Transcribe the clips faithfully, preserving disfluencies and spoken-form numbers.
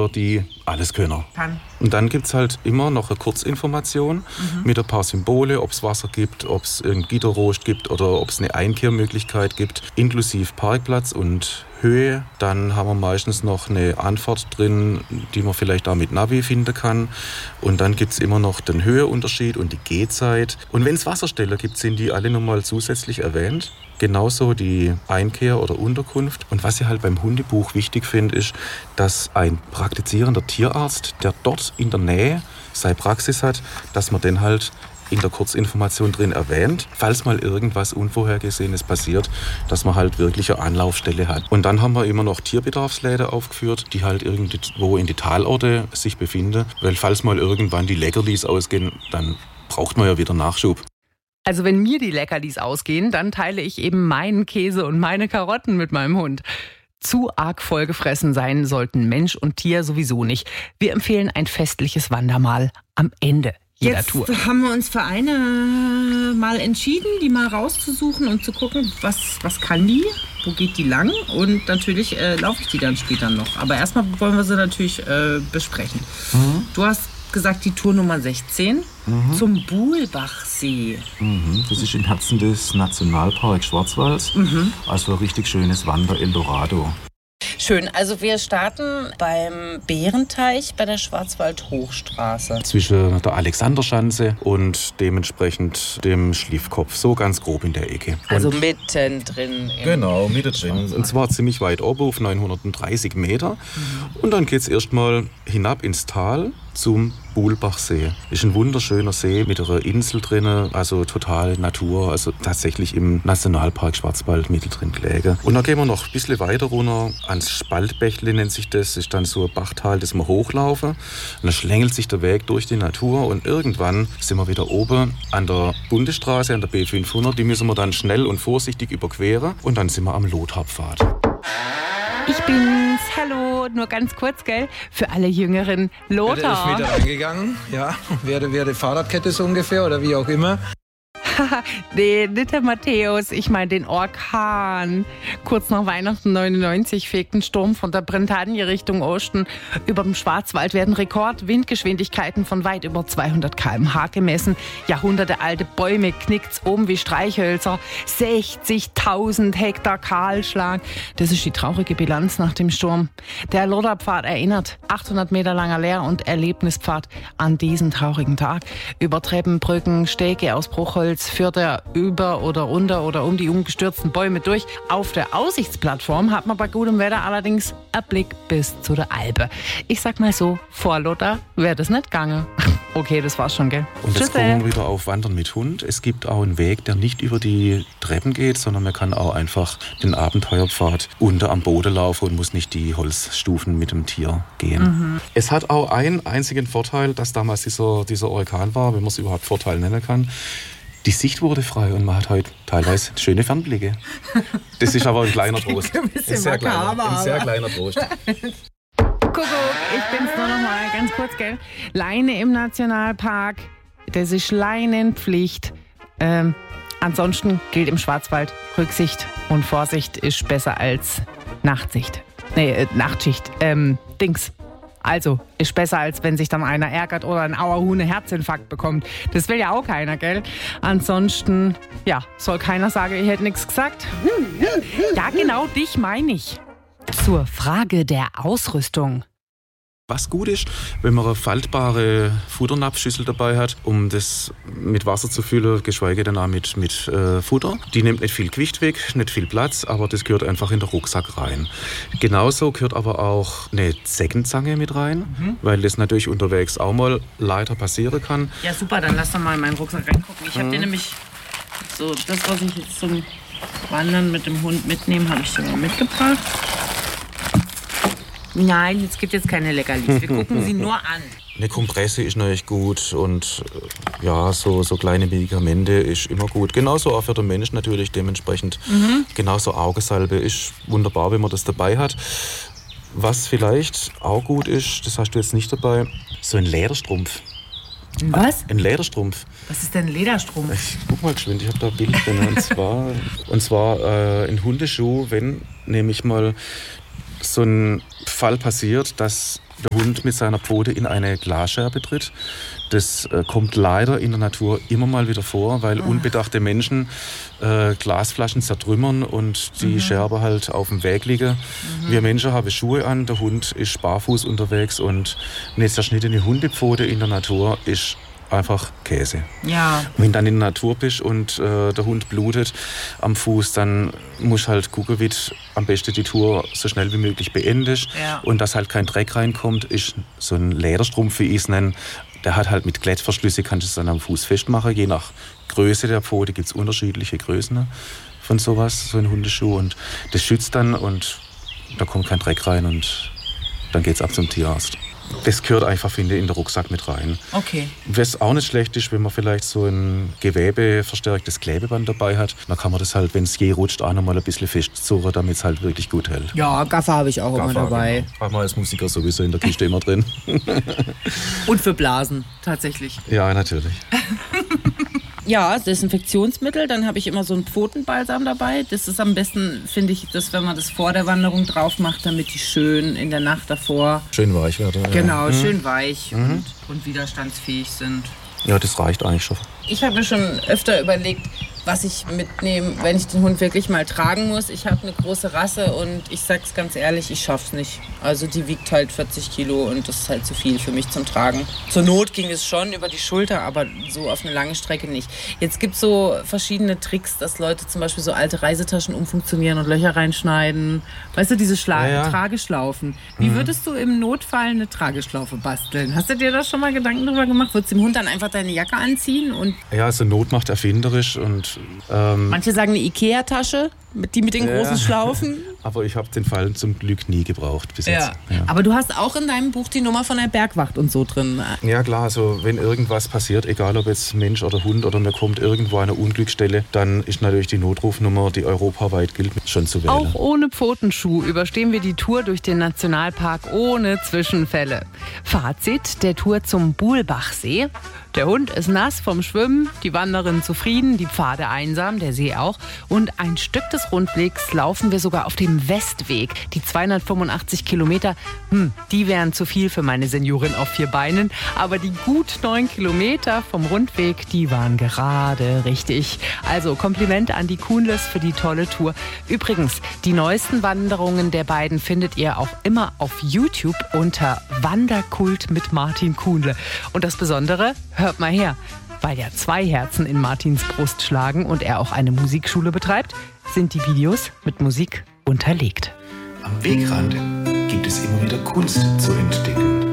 für die Alleskönner. Kann. Und dann gibt es halt immer noch eine Kurzinformation mhm. mit ein paar Symbole, ob es Wasser gibt, ob es ein Gitterrost gibt oder ob es eine Einkehrmöglichkeit gibt, inklusive Parkplatz und Höhe. Dann haben wir meistens noch eine Anfahrt drin, die man vielleicht auch mit Navi finden kann. Und dann gibt es immer noch den Höheunterschied und die Gehzeit. Und wenn es Wasserstellen gibt, sind die alle nochmal zusätzlich erwähnt. Genauso die Einkehr oder Unterkunft. Und was ich halt beim Hundebuch wichtig finde, ist, dass ein praktizierender Tierarzt, der dort in der Nähe seine Praxis hat, dass man den halt in der Kurzinformation drin erwähnt, falls mal irgendwas Unvorhergesehenes passiert, dass man halt wirklich eine Anlaufstelle hat. Und dann haben wir immer noch Tierbedarfsläden aufgeführt, die halt irgendwo in die Talorte sich befinden, weil falls mal irgendwann die Leckerlis ausgehen, dann braucht man ja wieder Nachschub. Also wenn mir die Leckerlis ausgehen, dann teile ich eben meinen Käse und meine Karotten mit meinem Hund. Zu arg vollgefressen sein sollten Mensch und Tier sowieso nicht. Wir empfehlen ein festliches Wandermahl am Ende jeder Jetzt Tour. Haben wir uns für eine mal entschieden, die mal rauszusuchen und zu gucken, was, was kann die, wo geht die lang und natürlich äh, laufe ich die dann später noch. Aber erstmal wollen wir sie natürlich äh, besprechen. Mhm. Du hast gesagt, die Tour Nummer sechzehn mhm. zum Buhlbachsee. Mhm. Das ist im Herzen des Nationalparks Schwarzwald. Mhm. Also ein richtig schönes Wander-Eldorado. Schön, also wir starten beim Bärenteich bei der Schwarzwald-Hochstraße. Zwischen der Alexanderschanze und dementsprechend dem Schliffkopf, so ganz grob in der Ecke. Also und mittendrin. Genau, mittendrin. Und zwar ziemlich weit oben auf neunhundertdreißig Meter. Mhm. Und dann geht es erstmal hinab ins Tal zum Buhlbachsee. Ist ein wunderschöner See mit einer Insel drin, also total Natur, also tatsächlich im Nationalpark Schwarzwald mittendrin gelegen. Und dann gehen wir noch ein bisschen weiter runter ans Spaltbächle, nennt sich das. Das ist dann so ein Bachtal, das wir hochlaufen. Und dann schlängelt sich der Weg durch die Natur und irgendwann sind wir wieder oben an der Bundesstraße, an der B fünfhundert. Die müssen wir dann schnell und vorsichtig überqueren und dann sind wir am Lotharbpfad. Ich bin's, hallo, nur ganz kurz, gell, für alle Jüngeren. Lothar. Ich bin wieder reingegangen, ja, wäre, wäre Fahrradkette so ungefähr oder wie auch immer. Nee, nicht der Matthäus, ich meine den Orkan. Kurz nach Weihnachten neunundneunzig fegt ein Sturm von der Bretagne Richtung Osten. Über dem Schwarzwald werden Rekordwindgeschwindigkeiten von weit über zweihundert Kilometer pro Stunde gemessen. Jahrhundertealte Bäume knickt's um wie Streichhölzer. sechzigtausend Hektar Kahlschlag. Das ist die traurige Bilanz nach dem Sturm. Der Lotharbpfad erinnert, achthundert Meter langer Lehr- und Erlebnispfad an diesen traurigen Tag. Über Treppen, Brücken, Stege aus Bruchholz führt er über oder unter oder um die umgestürzten Bäume durch. Auf der Aussichtsplattform hat man bei gutem Wetter allerdings einen Blick bis zu der Alpe. Ich sag mal so, vor Lothar wäre das nicht gegangen. Okay, das war's schon, gell? Und jetzt gucken wir wieder auf Wandern mit Hund. Es gibt auch einen Weg, der nicht über die Treppen geht, sondern man kann auch einfach den Abenteuerpfad unter am Boden laufen und muss nicht die Holzstufen mit dem Tier gehen. Mhm. Es hat auch einen einzigen Vorteil, dass damals dieser, dieser Orkan war, wenn man es überhaupt Vorteil nennen kann. Die Sicht wurde frei und man hat heute teilweise schöne Fernblicke. Das ist aber ein kleiner Trost. Ein bisschen ein sehr makaber, kleiner, ein sehr kleiner Trost. Kuckuck, ich bin's nur noch mal ganz kurz, gell? Leine im Nationalpark, das ist Leinenpflicht. Ähm, ansonsten gilt im Schwarzwald, Rücksicht und Vorsicht ist besser als Nachtsicht. Nee, äh, Nachtschicht. Ähm, Dings. Also, ist besser, als wenn sich dann einer ärgert oder ein Auerhuhn einen Herzinfarkt bekommt. Das will ja auch keiner, gell? Ansonsten, ja, soll keiner sagen, ich hätte nichts gesagt. Ja, genau, dich meine ich. Zur Frage der Ausrüstung. Was gut ist, wenn man eine faltbare Futternapfschüssel dabei hat, um das mit Wasser zu füllen, geschweige denn auch mit, mit äh, Futter. Die nimmt nicht viel Gewicht weg, nicht viel Platz, aber das gehört einfach in den Rucksack rein. Genauso gehört aber auch eine Zeckenzange mit rein, mhm. weil das natürlich unterwegs auch mal leider passieren kann. Ja super, dann lass doch mal in meinen Rucksack reingucken. Ich habe mhm. dir nämlich so das, was ich jetzt zum Wandern mit dem Hund mitnehme, habe ich dir mal mitgebracht. Nein, es gibt jetzt keine Leckerlis. Wir gucken sie nur an. Eine Kompresse ist natürlich gut und ja, so, so kleine Medikamente ist immer gut. Genauso auch für den Mensch natürlich dementsprechend. Mhm. Genauso Augensalbe ist wunderbar, wenn man das dabei hat. Was vielleicht auch gut ist, das hast du jetzt nicht dabei, so ein Lederstrumpf. Was? Ein Lederstrumpf. Was ist denn ein Lederstrumpf? Ich guck mal geschwind, ich habe da ein Bild drin. Und zwar, und zwar äh, ein Hundeschuh, wenn nämlich mal so ein Fall passiert, dass der Hund mit seiner Pfote in eine Glasscherbe tritt. Das äh, kommt leider in der Natur immer mal wieder vor, weil unbedachte Menschen äh, Glasflaschen zertrümmern und die mhm. Scherbe halt auf dem Weg liegen. Mhm. Wir Menschen haben Schuhe an, der Hund ist barfuß unterwegs und eine zerschnittene Hundepfote in der Natur ist einfach Käse. Ja. Wenn du dann in der Natur bist und äh, der Hund blutet am Fuß, dann musst du halt gucken, wie du am besten die Tour so schnell wie möglich beendest. Ja. Und dass halt kein Dreck reinkommt, ist so ein Lederstrumpf, wie ich es nenne. Der hat halt mit Klettverschlüsse, kannst du es dann am Fuß festmachen. Je nach Größe der Pfote gibt es unterschiedliche Größen von sowas, so ein Hundeschuh. Und das schützt dann und da kommt kein Dreck rein und dann geht's ab zum Tierarzt. Das gehört einfach, finde ich, in den Rucksack mit rein. Okay. Was auch nicht schlecht ist, wenn man vielleicht so ein gewebeverstärktes Klebeband dabei hat, dann kann man das halt, wenn es je rutscht, auch noch mal ein bisschen festsuchen, damit es halt wirklich gut hält. Ja, Gaffer habe ich auch Gaffer, immer dabei. Genau. Haben wir als Musiker sowieso in der Kiste immer drin. Und für Blasen, tatsächlich. Ja, natürlich. Ja, Desinfektionsmittel, dann habe ich immer so einen Pfotenbalsam dabei. Das ist am besten, finde ich, das, wenn man das vor der Wanderung drauf macht, damit die schön in der Nacht davor schön weich werden. Genau, ja. schön weich mhm. und, und widerstandsfähig sind. Ja, das reicht eigentlich schon. Ich habe mir schon öfter überlegt, was ich mitnehme, wenn ich den Hund wirklich mal tragen muss. Ich habe eine große Rasse und ich sag's ganz ehrlich, ich schaff's nicht. Also die wiegt halt vierzig Kilo und das ist halt zu viel für mich zum Tragen. Zur Not ging es schon über die Schulter, aber so auf eine lange Strecke nicht. Jetzt gibt's so verschiedene Tricks, dass Leute zum Beispiel so alte Reisetaschen umfunktionieren und Löcher reinschneiden. Weißt du, diese Schla- ja, ja. Trageschlaufen. Wie mhm. würdest du im Notfall eine Trageschlaufe basteln? Hast du dir da schon mal Gedanken drüber gemacht? Würdest du dem Hund dann einfach deine Jacke anziehen? Und ja, also Not macht erfinderisch und ähm, manche sagen eine Ikea-Tasche, die mit den ja, großen Schlaufen. Aber ich habe den Fall zum Glück nie gebraucht bis jetzt. Ja. Ja. Aber du hast auch in deinem Buch die Nummer von der Bergwacht und so drin. Ja klar, also wenn irgendwas passiert, egal ob jetzt Mensch oder Hund oder mir kommt irgendwo eine Unglücksstelle, dann ist natürlich die Notrufnummer, die europaweit gilt, schon zu wählen. Auch ohne Pfotenschuh überstehen wir die Tour durch den Nationalpark ohne Zwischenfälle. Fazit der Tour zum Buhlbachsee. Der Hund ist nass vom Schwimmen, die Wanderin zufrieden, die Pfade einsam, der See auch. Und ein Stück des Rundwegs laufen wir sogar auf dem Westweg. Die zweihundertfünfundachtzig Kilometer, hm, die wären zu viel für meine Seniorin auf vier Beinen. Aber die gut neun Kilometer vom Rundweg, die waren gerade richtig. Also Kompliment an die Kuhnles für die tolle Tour. Übrigens, die neuesten Wanderungen der beiden findet ihr auch immer auf YouTube unter Wanderkult mit Martin Kuhnle. Und das Besondere, hört mal her, weil ja zwei Herzen in Martins Brust schlagen und er auch eine Musikschule betreibt, sind die Videos mit Musik unterlegt. Am Wegrand gibt es immer wieder Kunst zu entdecken.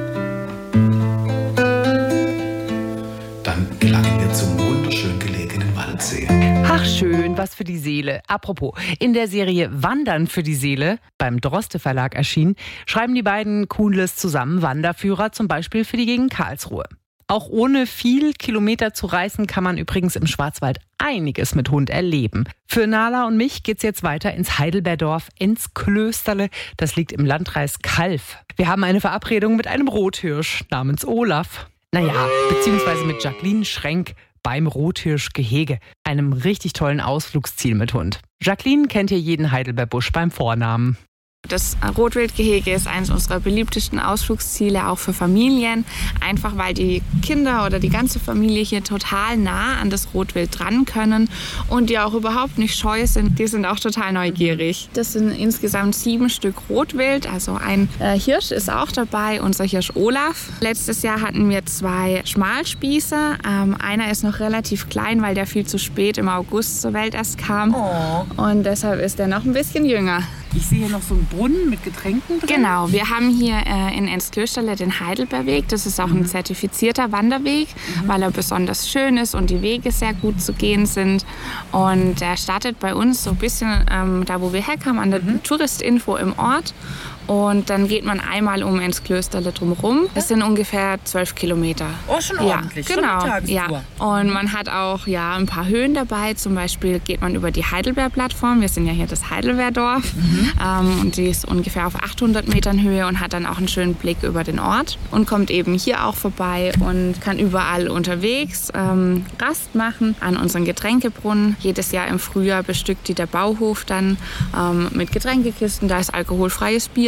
Dann gelangen wir zum wunderschön gelegenen Waldsee. Ach schön, was für die Seele. Apropos, in der Serie Wandern für die Seele, beim Droste Verlag erschienen, schreiben die beiden Kuhnles zusammen Wanderführer, zum Beispiel für die Gegend Karlsruhe. Auch ohne viel Kilometer zu reisen, kann man übrigens im Schwarzwald einiges mit Hund erleben. Für Nala und mich geht's jetzt weiter ins Heidelbeerdorf, ins Klösterle. Das liegt im Landkreis Calw. Wir haben eine Verabredung mit einem Rothirsch namens Olaf. Naja, beziehungsweise mit Jacqueline Schrenk beim Rothirschgehege, einem richtig tollen Ausflugsziel mit Hund. Jacqueline kennt hier jeden Heidelbeerbusch beim Vornamen. Das Rotwildgehege ist eines unserer beliebtesten Ausflugsziele, auch für Familien. Einfach weil die Kinder oder die ganze Familie hier total nah an das Rotwild dran können und die auch überhaupt nicht scheu sind. Die sind auch total neugierig. Das sind insgesamt sieben Stück Rotwild. Also ein äh, Hirsch ist auch dabei, unser Hirsch Olaf. Letztes Jahr hatten wir zwei Schmalspieße. Ähm, einer ist noch relativ klein, weil der viel zu spät im August zur Welt erst kam. Oh. Und deshalb ist er noch ein bisschen jünger. Ich sehe hier noch so einen Brunnen mit Getränken drin. Genau, wir haben hier äh, in Enzklösterle den Heidelbeerweg. Das ist auch mhm. ein zertifizierter Wanderweg, mhm. weil er besonders schön ist und die Wege sehr gut zu gehen sind. Und er startet bei uns so ein bisschen ähm, da, wo wir herkamen, an der mhm. Touristinfo im Ort. Und dann geht man einmal um Enzklösterle drumherum. Das sind ungefähr zwölf Kilometer. Oh, schon ordentlich. Ja, genau. Schon eine ja. Und man hat auch ja, ein paar Höhen dabei. Zum Beispiel geht man über die Heidelbeer-Plattform. Wir sind ja hier das Heidelbeerdorf. Mhm. Ähm, und die ist ungefähr auf achthundert Metern Höhe und hat dann auch einen schönen Blick über den Ort. Und kommt eben hier auch vorbei und kann überall unterwegs ähm, Rast machen an unseren Getränkebrunnen. Jedes Jahr im Frühjahr bestückt die der Bauhof dann ähm, mit Getränkekisten. Da ist alkoholfreies Bier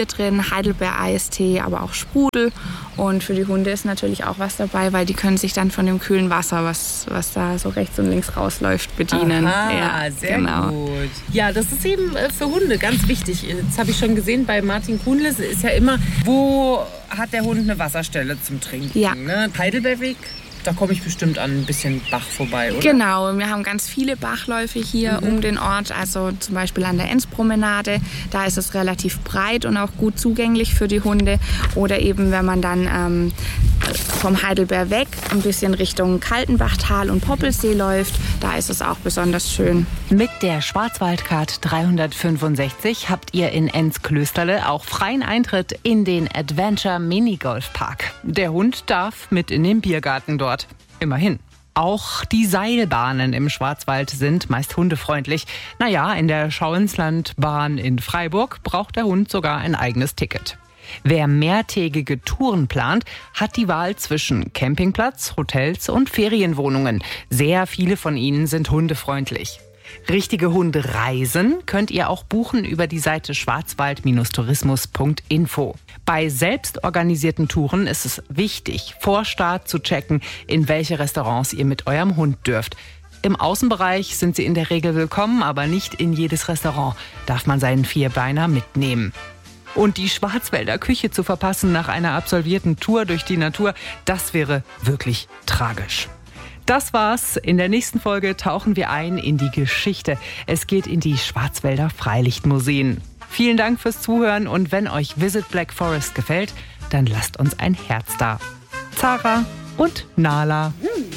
Kefir drin, Heidelbeer-Eistee, aber auch Sprudel. Und für die Hunde ist natürlich auch was dabei, weil die können sich dann von dem kühlen Wasser, was, was da so rechts und links rausläuft, bedienen. Aha, ja, sehr genau. gut. Ja, das ist eben für Hunde ganz wichtig. Jetzt habe ich schon gesehen, bei Martin Kuhnles ist ja immer, wo hat der Hund eine Wasserstelle zum Trinken? Ja. Ne? Heidelbergweg, da komme ich bestimmt an ein bisschen Bach vorbei, oder? Genau, wir haben ganz viele Bachläufe hier mhm. um den Ort, also zum Beispiel an der Enzpromenade. Da ist es relativ breit und auch gut zugänglich für die Hunde. Oder eben, wenn man dann ähm, vom Heidelberg weg ein bisschen Richtung Kaltenbachtal und Poppelsee läuft, da ist es auch besonders schön. Mit der Schwarzwaldcard dreihundertfünfundsechzig habt ihr in Enzklösterle auch freien Eintritt in den Adventure Minigolf Park. Der Hund darf mit in den Biergarten dort. Immerhin. Auch die Seilbahnen im Schwarzwald sind meist hundefreundlich. Naja, in der Schauinslandbahn in Freiburg braucht der Hund sogar ein eigenes Ticket. Wer mehrtägige Touren plant, hat die Wahl zwischen Campingplatz, Hotels und Ferienwohnungen. Sehr viele von ihnen sind hundefreundlich. Richtige Hundereisen könnt ihr auch buchen über die Seite schwarzwald tourismus punkt info. Bei selbstorganisierten Touren ist es wichtig, vor Start zu checken, in welche Restaurants ihr mit eurem Hund dürft. Im Außenbereich sind sie in der Regel willkommen, aber nicht in jedes Restaurant darf man seinen Vierbeiner mitnehmen. Und die Schwarzwälder Küche zu verpassen nach einer absolvierten Tour durch die Natur, das wäre wirklich tragisch. Das war's. In der nächsten Folge tauchen wir ein in die Geschichte. Es geht in die Schwarzwälder Freilichtmuseen. Vielen Dank fürs Zuhören und wenn euch Visit Black Forest gefällt, dann lasst uns ein Herz da. Zara und Nala.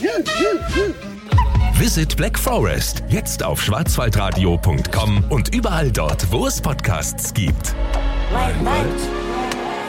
Visit Black Forest. Jetzt auf schwarzwaldradio punkt com und überall dort, wo es Podcasts gibt. Wald, Wald.